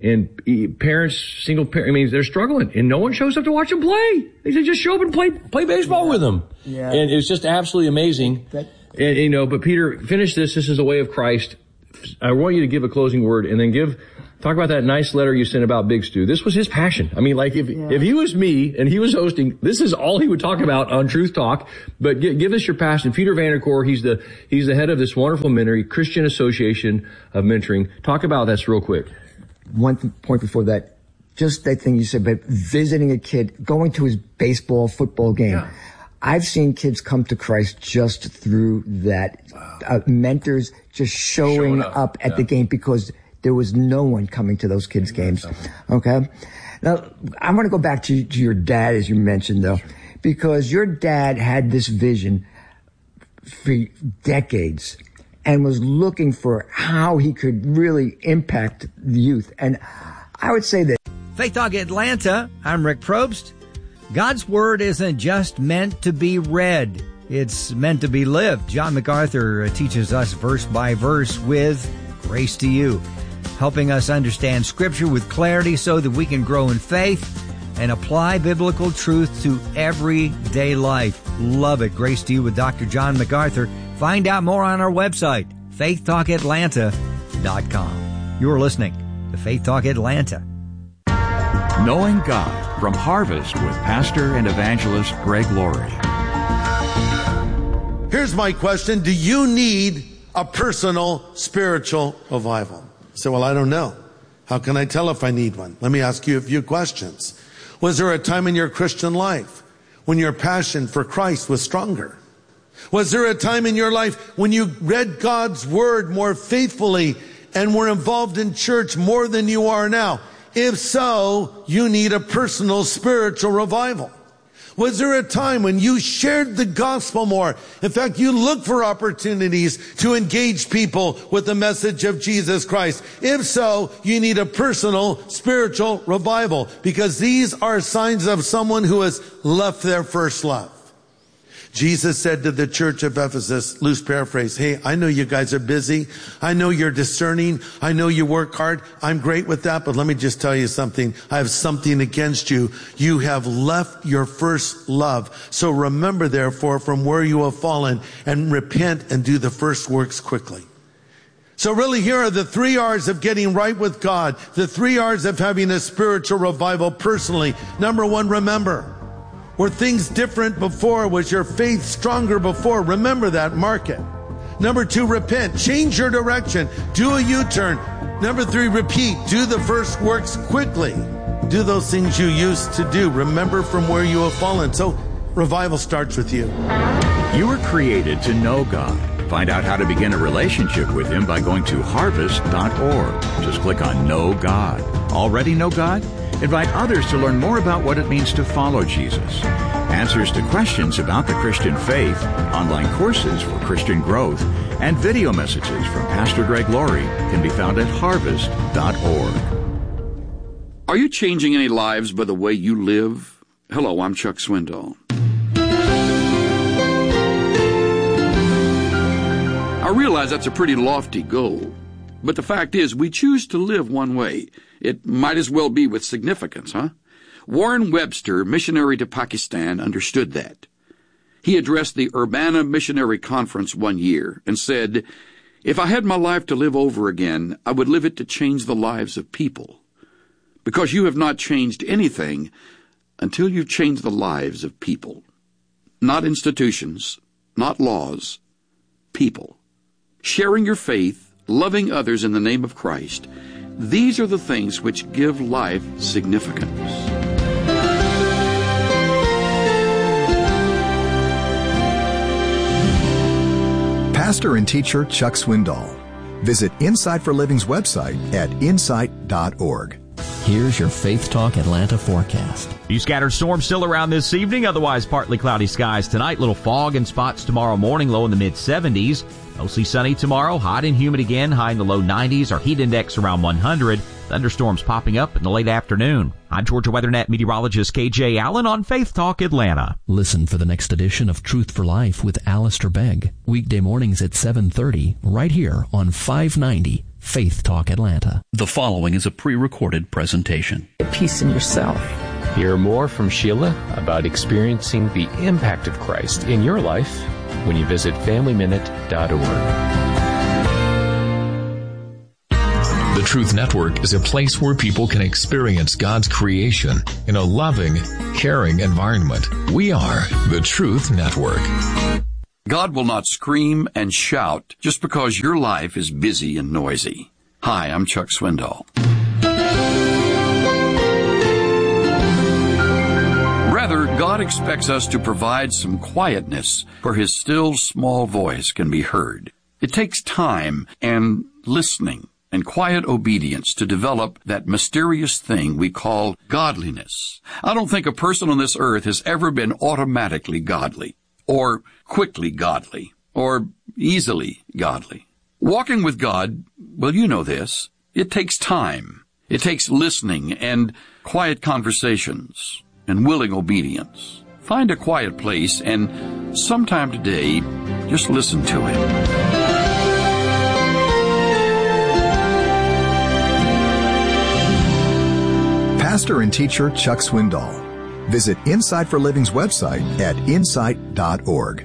And parents, single parents, I mean, they're struggling, and no one shows up to watch them play. They say, just show up and play, play baseball yeah. with them. Yeah. And it's just absolutely amazing. That, and, you know, but Peter, finish this. This is the way of Christ. I want you to give a closing word, and then give, talk about that nice letter you sent about Big Stu. This was his passion. I mean, like, if, yeah. if he was me and he was hosting, this is all he would talk about on Truth Talk. But give, give us your passion. Peter Vanderkoor, he's the, he's the head of this wonderful ministry, Christian Association of Mentoring. Talk about this real quick. One th- point before that, just that thing you said about visiting a kid, going to his baseball, football game. Yeah. I've seen kids come to Christ just through that. Wow. Uh, mentors just showing, showing up, up at yeah. the game because there was no one coming to those kids' games. Okay? Now, I want to go back to, to your dad, as you mentioned, though, because your dad had this vision for decades and was looking for how he could really impact the youth. And I would say that Faith Talk Atlanta, I'm Rick Probst. God's Word isn't just meant to be read. It's meant to be lived. John MacArthur teaches us verse by verse with Grace to You, helping us understand Scripture with clarity so that we can grow in faith and apply biblical truth to everyday life. Love it. Grace to You with Doctor John MacArthur. Find out more on our website, faith talk atlanta dot com. You're listening to Faith Talk Atlanta. Knowing God from Harvest with Pastor and Evangelist Greg Laurie. Here's my question. Do you need a personal spiritual revival? You say, well, I don't know. How can I tell if I need one? Let me ask you a few questions. Was there a time in your Christian life when your passion for Christ was stronger? Was there a time in your life when you read God's Word more faithfully and were involved in church more than you are now? If so, you need a personal spiritual revival. Was there a time when you shared the gospel more? In fact, you looked for opportunities to engage people with the message of Jesus Christ. If so, you need a personal spiritual revival, because these are signs of someone who has left their first love. Jesus said to the church of Ephesus, loose paraphrase, hey, I know you guys are busy. I know you're discerning. I know you work hard. I'm great with that, but let me just tell you something. I have something against you. You have left your first love. So remember, therefore, from where you have fallen, and repent and do the first works quickly. So really, here are the three R's of getting right with God. The three R's of having a spiritual revival personally. Number one, remember. Were things different before? Was your faith stronger before? Remember that. Mark it. Number two, repent. Change your direction. Do a U-turn. Number three, repeat. Do the first works quickly. Do those things you used to do. Remember from where you have fallen. So revival starts with you. You were created to know God. Find out how to begin a relationship with Him by going to harvest dot org. Just click on Know God. Already know God? Invite others to learn more about what it means to follow Jesus. Answers to questions about the Christian faith, online courses for Christian growth, and video messages from Pastor Greg Laurie can be found at harvest dot org. Are you changing any lives by the way you live? Hello, I'm Chuck Swindoll. I realize that's a pretty lofty goal, but the fact is we choose to live one way. It might as well be with significance, huh? Warren Webster, missionary to Pakistan, understood that. He addressed the Urbana Missionary Conference one year and said, "If I had my life to live over again, I would live it to change the lives of people. Because you have not changed anything until you've changed the lives of people. Not institutions, not laws, people. Sharing your faith, loving others in the name of Christ, these are the things which give life significance." Pastor and teacher Chuck Swindoll. Visit Insight for Living's website at insight dot org. Here's your Faith Talk Atlanta forecast. Few scattered storms still around this evening, otherwise partly cloudy skies tonight. Little fog and spots tomorrow morning, low in the mid seventies. Mostly sunny tomorrow, hot and humid again, high in the low nineties. Our heat index around one hundred. Thunderstorms popping up in the late afternoon. I'm Georgia WeatherNet meteorologist K J Allen on Faith Talk Atlanta. Listen for the next edition of Truth for Life with Alistair Begg. Weekday mornings at seven thirty, right here on five ninety Faith Talk Atlanta. The following is a pre-recorded presentation. Peace in yourself. Hear more from Sheila about experiencing the impact of Christ in your life when you visit family minute dot org. The Truth Network is a place where people can experience God's creation in a loving, caring environment. We are the Truth Network. God will not scream and shout just because your life is busy and noisy. Hi, I'm Chuck Swindoll. Rather, God expects us to provide some quietness where His still small voice can be heard. It takes time and listening and quiet obedience to develop that mysterious thing we call godliness. I don't think a person on this earth has ever been automatically godly, or quickly godly, or easily godly. Walking with God, well, you know this. It takes time. It takes listening and quiet conversations and willing obedience. Find a quiet place and sometime today, just listen to Him. Pastor and teacher Chuck Swindoll. Visit Insight for Living's website at insight dot org.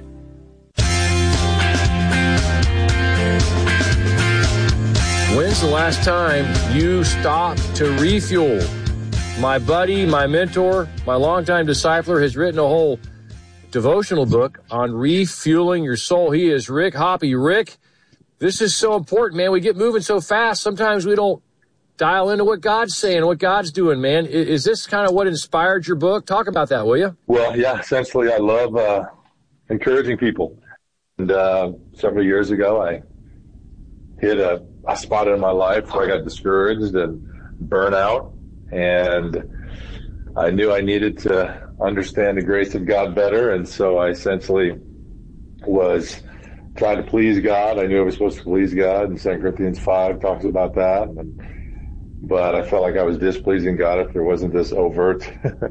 When's the last time you stopped to refuel? My buddy, my mentor, my longtime discipler has written a whole devotional book on refueling your soul. He is Rick Hoppy. Rick, this is so important, man. We get moving so fast. Sometimes we don't dial into what God's saying, what God's doing, man. Is this kind of what inspired your book? Talk about that, will you? Well, yeah, essentially I love uh, encouraging people. And uh, several years ago, I hit a, a spot in my life where I got discouraged and burnout. And I knew I needed to understand the grace of God better. And so I essentially was trying to please God. I knew I was supposed to please God. And Second Corinthians five talks about that. And But I felt like I was displeasing God if there wasn't this overt,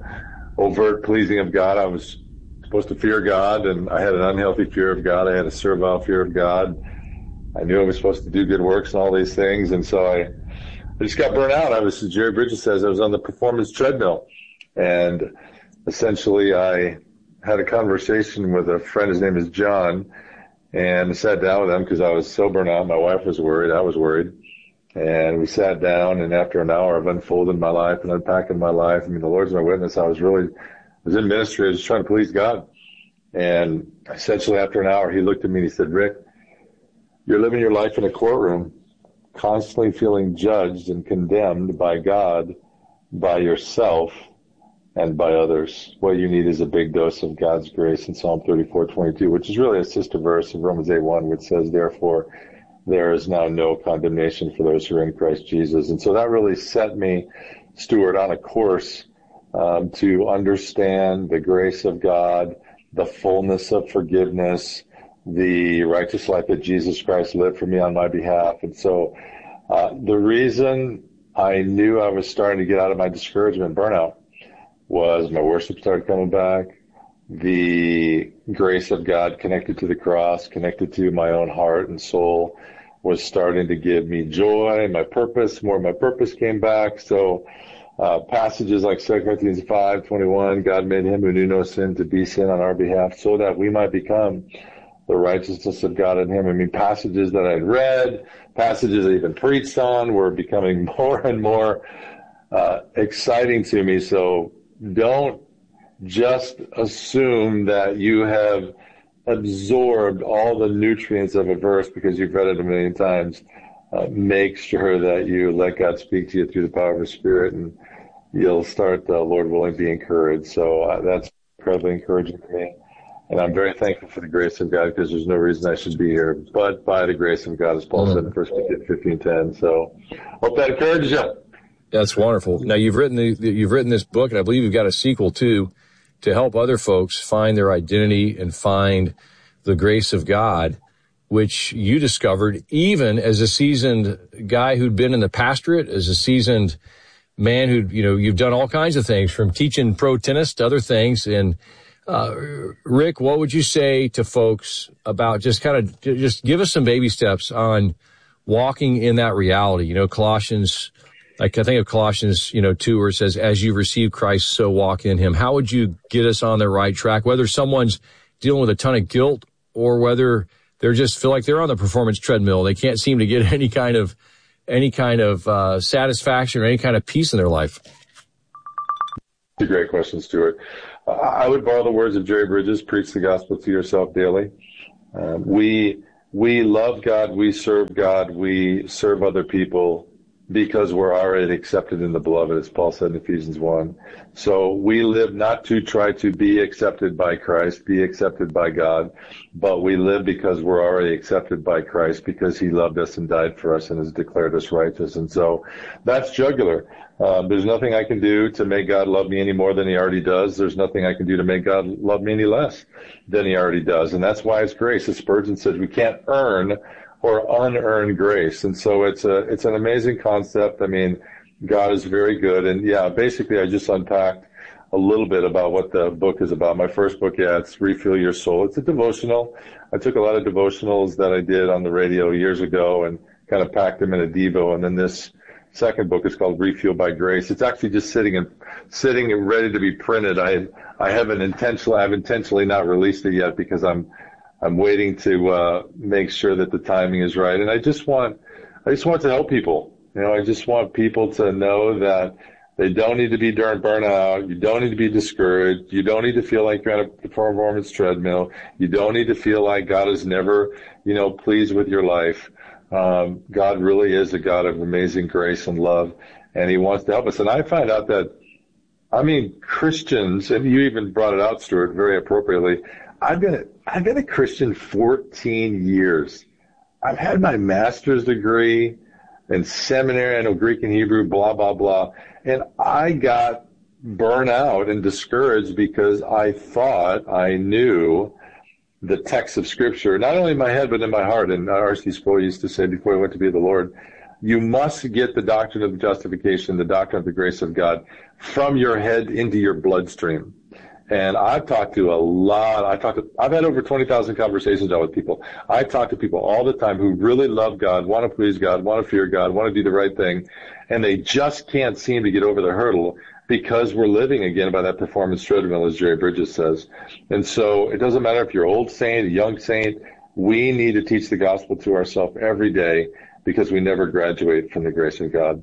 overt pleasing of God. I was supposed to fear God, and I had an unhealthy fear of God. I had a servile fear of God. I knew I was supposed to do good works and all these things, and so I, I just got burnt out. I was, as Jerry Bridges says, I was on the performance treadmill, and essentially I had a conversation with a friend. His name is John, and I sat down with him because I was so burnt out. My wife was worried. I was worried. And we sat down, and after an hour of unfolding my life and unpacking my life, I mean, the Lord's my witness, I was really, I was in ministry, I was just trying to please God. And essentially after an hour, he looked at me and he said, Rick, you're living your life in a courtroom, constantly feeling judged and condemned by God, by yourself, and by others. What you need is a big dose of God's grace in Psalm thirty-four twenty-two, which is really a sister verse of Romans eight one, which says, therefore, there is now no condemnation for those who are in Christ Jesus. And so that really set me, Stuart, on a course um, to understand the grace of God, the fullness of forgiveness, the righteous life that Jesus Christ lived for me on my behalf. And so uh, the reason I knew I was starting to get out of my discouragement and burnout was my worship started coming back. The grace of God connected to the cross, connected to my own heart and soul, was starting to give me joy. My purpose, more of my purpose came back. So uh, passages like Second Corinthians five twenty-one, God made him who knew no sin to be sin on our behalf so that we might become the righteousness of God in him. I mean, passages that I'd read, passages I even preached on were becoming more and more uh, exciting to me. So don't just assume that you have absorbed all the nutrients of a verse because you've read it a million times. Uh, make sure that you let God speak to you through the power of His Spirit, and you'll start, uh, Lord willing, be encouraged. So uh, that's incredibly encouraging to me. And I'm very thankful for the grace of God, because there's no reason I should be here but by the grace of God, as Paul mm-hmm. said in First Corinthians fifteen ten. So hope that encourages you. That's wonderful. Now, you've written the, you've written this book, and I believe you've got a sequel too, to help other folks find their identity and find the grace of God, which you discovered even as a seasoned guy who'd been in the pastorate, as a seasoned man who, you know, you've done all kinds of things, from teaching pro tennis to other things. And uh, Rick, what would you say to folks about just kind of just give us some baby steps on walking in that reality. You know, Colossians, like I think of Colossians, you know, two, where it says, as you've received Christ, so walk in him. How would you get us on the right track, whether someone's dealing with a ton of guilt or whether they're just feel like they're on the performance treadmill? They can't seem to get any kind of, any kind of uh, satisfaction or any kind of peace in their life. That's a great question, Stuart. Uh, I would borrow the words of Jerry Bridges, preach the gospel to yourself daily. Um, we, we love God, we serve God, we serve other people because we're already accepted in the beloved, as Paul said in Ephesians one. So we live not to try to be accepted by Christ, be accepted by God, but we live because we're already accepted by Christ because he loved us and died for us and has declared us righteous. And so that's jugular. Um, there's nothing I can do to make God love me any more than he already does. There's nothing I can do to make God love me any less than he already does. And that's why it's grace. As Spurgeon says, we can't earn or unearned grace. And so it's a, it's an amazing concept. I mean, God is very good. And yeah, basically I just unpacked a little bit about what the book is about. My first book, yeah, it's Refuel Your Soul. It's a devotional. I took a lot of devotionals that I did on the radio years ago and kind of packed them in a Devo. And then this second book is called Refuel by Grace. It's actually just sitting and sitting and ready to be printed. I, I haven't intentionally, I've intentionally not released it yet because I'm, I'm waiting to uh, make sure that the timing is right. And I just want, I just want to help people. You know, I just want people to know that they don't need to be during burnout. You don't need to be discouraged. You don't need to feel like you're on a performance treadmill. You don't need to feel like God is never, you know, pleased with your life. Um, God really is a God of amazing grace and love, and he wants to help us. And I find out that, I mean, Christians, and you even brought it out, Stuart, very appropriately. I've been, I've been a Christian fourteen years. I've had my master's degree in seminary. I know Greek and Hebrew, blah, blah, blah. And I got burnt out and discouraged because I thought I knew the text of Scripture, not only in my head, but in my heart. And R C Sproul used to say before he went to be the Lord, you must get the doctrine of justification, the doctrine of the grace of God, from your head into your bloodstream. And I've talked to a lot, I talked to, I've had over twenty thousand conversations now with people. I talk to people all the time who really love God, want to please God, want to fear God, want to do the right thing, and they just can't seem to get over the hurdle because we're living again by that performance treadmill, as Jerry Bridges says. And so it doesn't matter if you're an old saint, a young saint, we need to teach the gospel to ourselves every day because we never graduate from the grace of God.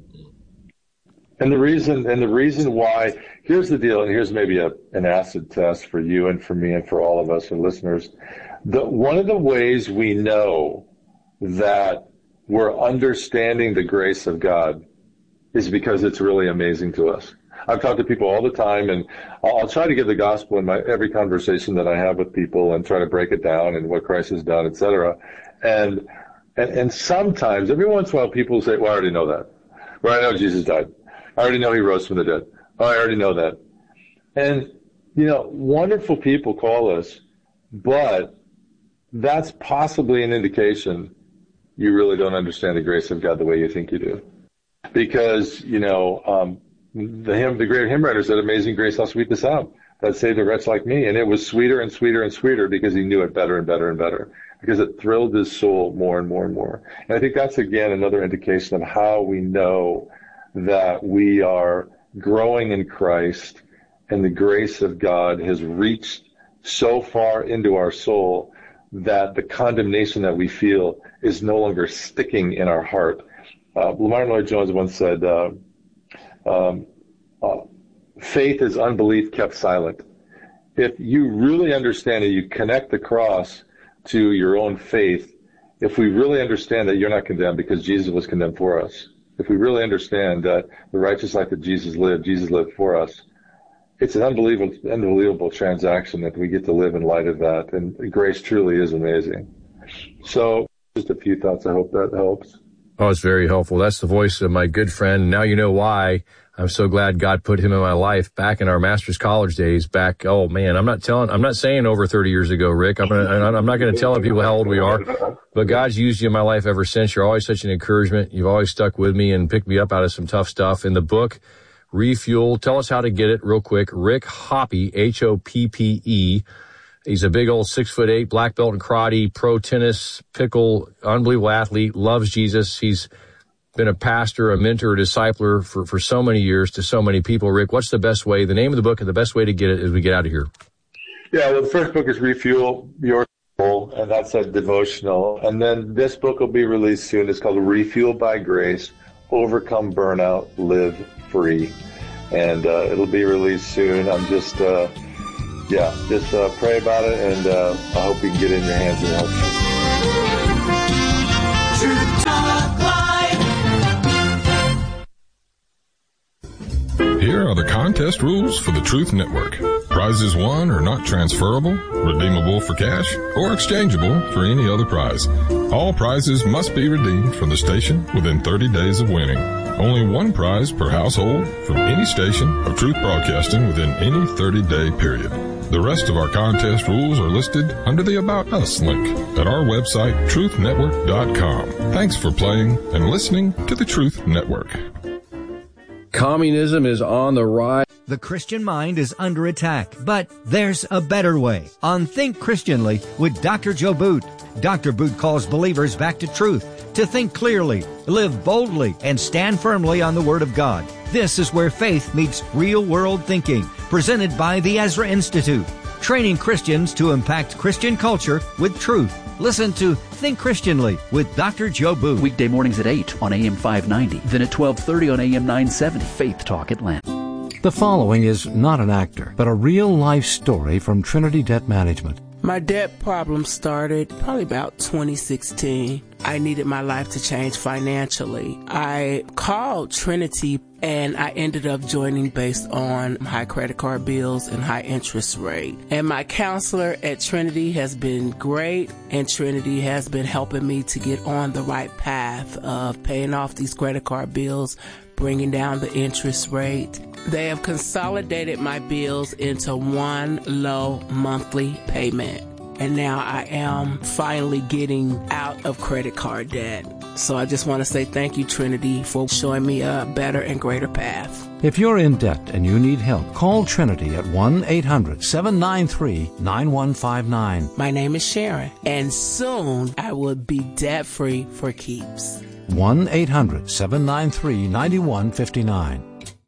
And the reason, and the reason why, here's the deal, and here's maybe a, an acid test for you and for me and for all of us and listeners. The, one of the ways we know that we're understanding the grace of God is because it's really amazing to us. I've talked to people all the time, and I'll, I'll try to give the gospel in my every conversation that I have with people and try to break it down and what Christ has done, et cetera. And, and, and sometimes, every once in a while, people say, well, I already know that. Well, I know Jesus died. I already know he rose from the dead. Oh, I already know that. And, you know, wonderful people call us, but that's possibly an indication you really don't understand the grace of God the way you think you do. Because, you know, um, the hymn, the great hymn writer said, amazing grace, how sweet the sound that saved a wretch like me. And it was sweeter and sweeter and sweeter because he knew it better and better and better, because it thrilled his soul more and more and more. And I think that's, again, another indication of how we know that we are growing in Christ and the grace of God has reached so far into our soul that the condemnation that we feel is no longer sticking in our heart. Uh, Lamar Lloyd-Jones once said, uh, um, uh, faith is unbelief kept silent. If you really understand it, you connect the cross to your own faith. If we really understand that you're not condemned because Jesus was condemned for us, if we really understand that the righteous life that Jesus lived, Jesus lived for us, it's an unbelievable, unbelievable transaction that we get to live in light of that. And grace truly is amazing. So just a few thoughts. I hope that helps. Oh, it's very helpful. That's the voice of my good friend. Now you know why I'm so glad God put him in my life back in our master's college days. Back, oh man, I'm not telling, I'm not saying over thirty years ago, Rick. I'm gonna, I'm not going to tell people how old we are, but God's used you in my life ever since. You're always such an encouragement. You've always stuck with me and picked me up out of some tough stuff. In the book, Refuel, tell us how to get it real quick. Rick Hoppe, H O P P E, He's a big old six foot eight, black belt in karate, pro tennis, pickle, unbelievable athlete, loves Jesus. He's been a pastor, a mentor, a discipler for, for so many years to so many people. Rick, what's the best way, the name of the book and the best way to get it as we get out of here? Yeah, well, the first book is Refuel Your Soul, and that's a devotional. And then this book will be released soon. It's called Refuel by Grace, Overcome Burnout, Live Free. And uh, it'll be released soon. I'm just, uh, yeah, just uh, pray about it, and uh, I hope we can get it in your hands and help you. Truth Talk Live. Here are the contest rules for the Truth Network. Prizes won are not transferable, redeemable for cash, or exchangeable for any other prize. All prizes must be redeemed from the station within thirty days of winning. Only one prize per household from any station of Truth Broadcasting within any thirty-day period. The rest of our contest rules are listed under the About Us link at our website, truth network dot com. Thanks for playing and listening to the Truth Network. Communism is on the rise. The Christian mind is under attack, but there's a better way. On Think Christianly with Doctor Joe Boot. Doctor Boot calls believers back to truth, to think clearly, live boldly, and stand firmly on the Word of God. This is where faith meets real-world thinking, presented by the Ezra Institute, training Christians to impact Christian culture with truth. Listen to Think Christianly with Doctor Joe Boot. Weekday mornings at eight on A M five ninety, then at twelve thirty on A M nine seventy. Faith Talk Atlanta. The following is not an actor, but a real-life story from Trinity Debt Management. My debt problem started probably about twenty sixteen. I needed my life to change financially. I called Trinity and I ended up joining based on high credit card bills and high interest rate. And my counselor at Trinity has been great, and Trinity has been helping me to get on the right path of paying off these credit card bills, bringing down the interest rate. They have consolidated my bills into one low monthly payment. And now I am finally getting out of credit card debt. So I just want to say thank you, Trinity, for showing me a better and greater path. If you're in debt and you need help, call Trinity at one eight hundred seven nine three nine one five nine. My name is Sharon, and soon I will be debt-free for keeps. one eight hundred seven nine three nine one five nine.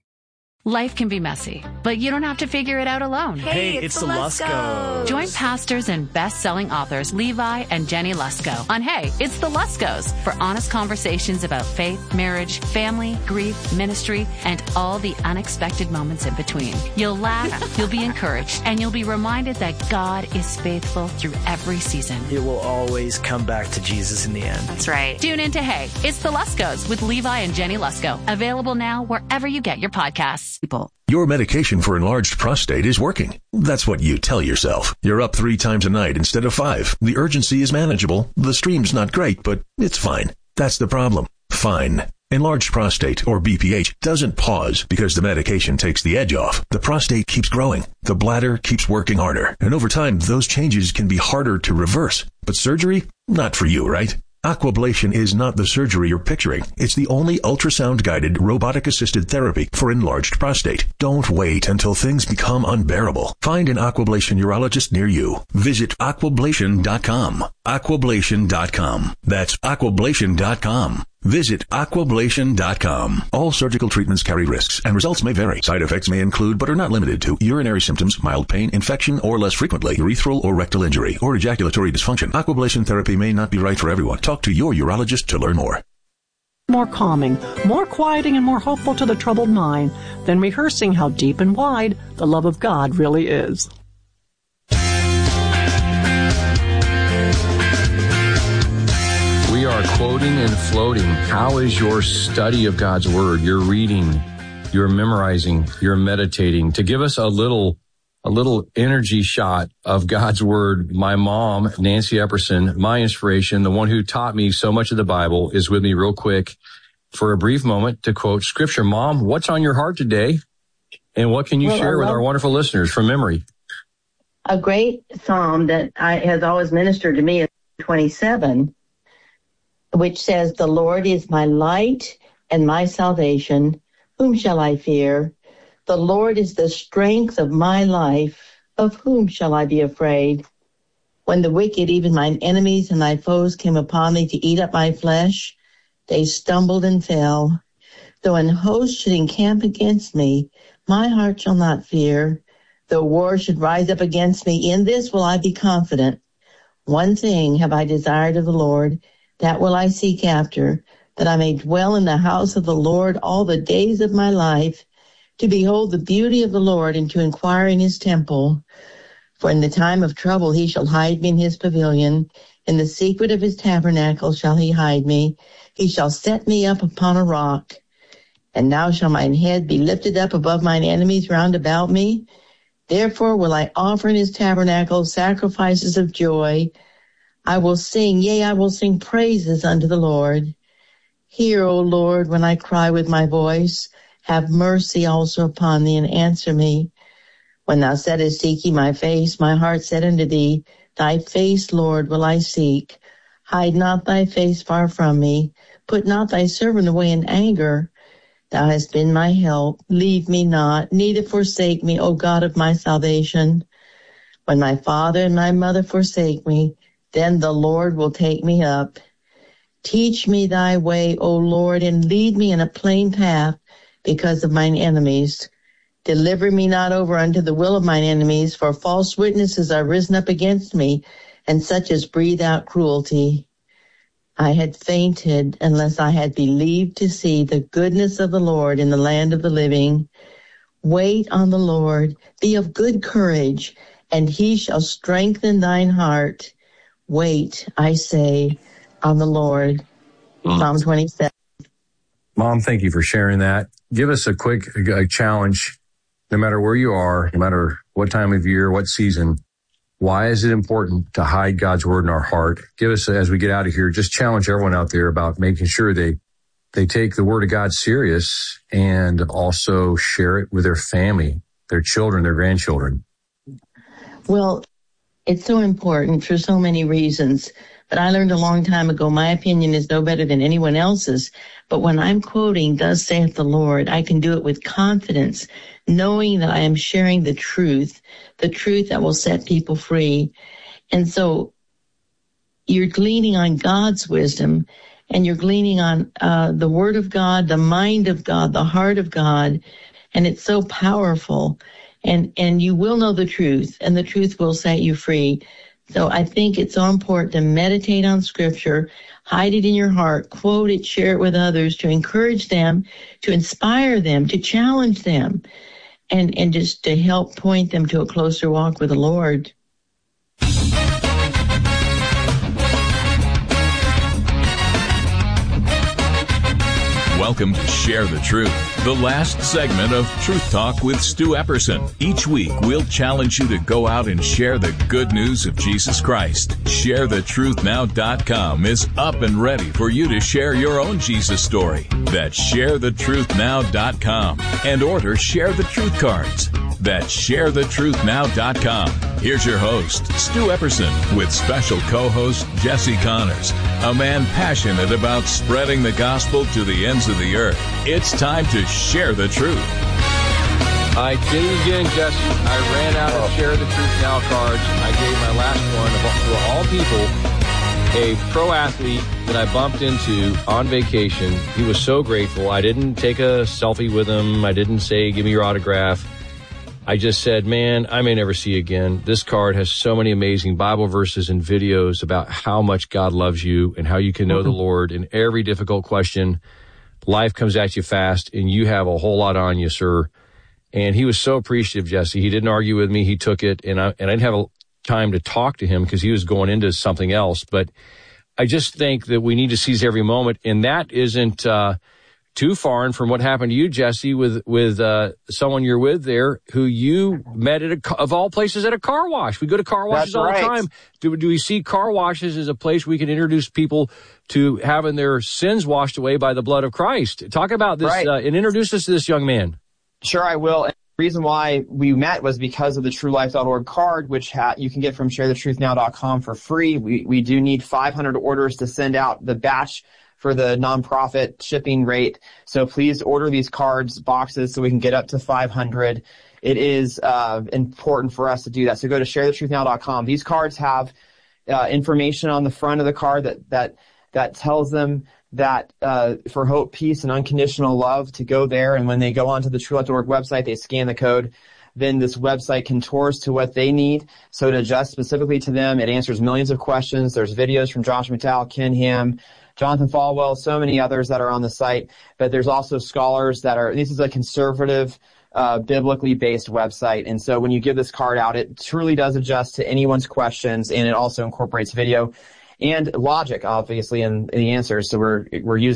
Life can be messy, but you don't have to figure it out alone. Hey, it's, it's the Luskos. Join pastors and best-selling authors Levi and Jenny Lusko on Hey, It's the Luskos for honest conversations about faith, marriage, family, grief, ministry, and all the unexpected moments in between. You'll laugh, you'll be encouraged, and you'll be reminded that God is faithful through every season. It will always come back to Jesus in the end. That's right. Tune in to Hey, It's the Luskos with Levi and Jenny Lusko. Available now wherever you get your podcasts. People. Your medication for enlarged prostate is working. That's what you tell yourself. You're up three times a night instead of five. The urgency is manageable. The stream's not great, but it's fine. That's the problem. Fine. Enlarged prostate, or B P H, doesn't pause because the medication takes the edge off. The prostate keeps growing. The bladder keeps working harder. And over time, those changes can be harder to reverse. But surgery? Not for you, right? Aquablation is not the surgery you're picturing. It's the only ultrasound-guided, robotic-assisted therapy for enlarged prostate. Don't wait until things become unbearable. Find an Aquablation urologist near you. Visit aquablation dot com. aquablation dot com. That's aquablation dot com. Visit aquablation dot com. All surgical treatments carry risks, and results may vary. Side effects may include, but are not limited to, urinary symptoms, mild pain, infection, or less frequently, urethral or rectal injury, or ejaculatory dysfunction. Aquablation therapy may not be right for everyone. Talk to your urologist to learn more. More calming, more quieting, and more hopeful to the troubled mind than rehearsing how deep and wide the love of God really is. We are quoting and floating. How is your study of God's Word, your reading, your memorizing, your meditating? To give us a little, a little energy shot of God's Word, my mom, Nancy Epperson, my inspiration, the one who taught me so much of the Bible, is with me real quick for a brief moment to quote Scripture. Mom, what's on your heart today? And what can you well, share with our wonderful listeners from memory? A great psalm that I, has always ministered to me is twenty-seven. Which says, "The Lord is my light and my salvation. Whom shall I fear? The Lord is the strength of my life. of whom shall I be afraid? When the wicked, even mine enemies and thy foes, came upon me to eat up my flesh, they stumbled and fell. Though an host should encamp against me, my heart shall not fear. Though war should rise up against me, in this will I be confident. One thing have I desired of the Lord, that will I seek after, that I may dwell in the house of the Lord all the days of my life, to behold the beauty of the Lord and to inquire in his temple. For in the time of trouble he shall hide me in his pavilion. In the secret of his tabernacle shall he hide me. He shall set me up upon a rock. And now shall mine head be lifted up above mine enemies round about me. Therefore will I offer in his tabernacle sacrifices of joy. I will sing, yea, I will sing praises unto the Lord. Hear, O Lord, when I cry with my voice. Have mercy also upon me and answer me. When thou saidest, seek ye my face, my heart said unto thee, thy face, Lord, will I seek. Hide not thy face far from me. Put not thy servant away in anger. Thou hast been my help. Leave me not, neither forsake me, O God of my salvation. When my father and my mother forsake me, then the Lord will take me up. Teach me thy way, O Lord, and lead me in a plain path because of mine enemies. Deliver me not over unto the will of mine enemies, for false witnesses are risen up against me, and such as breathe out cruelty. I had fainted unless I had believed to see the goodness of the Lord in the land of the living. Wait on the Lord, be of good courage, and he shall strengthen thine heart. Wait, I say, on the Lord. Mm. Psalm twenty-seven. Mom, thank you for sharing that. Give us a quick a challenge. No matter where you are, no matter what time of year, what season, why is it important to hide God's word in our heart? Give us, as we get out of here, just challenge everyone out there about making sure they they take the word of God serious and also share it with their family, their children, their grandchildren. Well, it's so important for so many reasons. But I learned a long time ago, my opinion is no better than anyone else's. But when I'm quoting, thus saith the Lord, I can do it with confidence, knowing that I am sharing the truth, the truth that will set people free. And so you're gleaning on God's wisdom, and you're gleaning on uh, the word of God, the mind of God, the heart of God. And it's so powerful. And, and you will know the truth, and the truth will set you free. So I think it's so important to meditate on Scripture, hide it in your heart, quote it, share it with others, to encourage them, to inspire them, to challenge them, and, and just to help point them to a closer walk with the Lord. Welcome to Share the Truth, the last segment of Truth Talk with Stu Epperson. Each week, we'll challenge you to go out and share the good news of Jesus Christ. share the truth now dot com is up and ready for you to share your own Jesus story. That's share the truth now dot com. And order Share the Truth cards. That's share the truth now dot com. Here's your host, Stu Epperson, with special co-host Jesse Connors, a man passionate about spreading the gospel to the ends of the earth. It's time to share the truth. I did it again, Jesse. I ran out of Share the Truth Now cards. I gave my last one to all people, a pro athlete that I bumped into on vacation. He was so grateful. I didn't take a selfie with him. I didn't say, give me your autograph. I just said, man, I may never see you again. This card has so many amazing Bible verses and videos about how much God loves you and how you can know the Lord in every difficult question. Life comes at you fast, and you have a whole lot on you, sir. And he was so appreciative, Jesse. He didn't argue with me. He took it, and I, and I didn't have a time to talk to him because he was going into something else. But I just think that we need to seize every moment, and that isn't uh too foreign from what happened to you, Jesse, with with uh someone you're with there who you met at a, of all places, at a car wash. We go to car washes all the time. Do, do we see car washes as a place we can introduce people to having their sins washed away by the blood of Christ? Talk about this right. uh, and introduce us to this young man. Sure, I will. And the reason why we met was because of the true life dot org card, which ha- you can get from share the truth now dot com for free. We we do need five hundred orders to send out the batch for the nonprofit shipping rate. So please order these cards, boxes, so we can get up to five hundred. it is uh, important for us to do that. So go to share the truth now dot com. These cards have uh, information on the front of the card that that that tells them that uh, for hope, peace, and unconditional love to go there. And when they go onto the True Life dot org website, they scan the code. Then this website contours to what they need, so it adjusts specifically to them. It answers millions of questions. There's videos from Josh McDowell, Ken Ham, Jonathan Falwell, so many others that are on the site. But there's also scholars that are, this is a conservative, uh, biblically based website. And so when you give this card out, it truly does adjust to anyone's questions, and it also incorporates video and logic, obviously, in, in the answers. So we're, we're using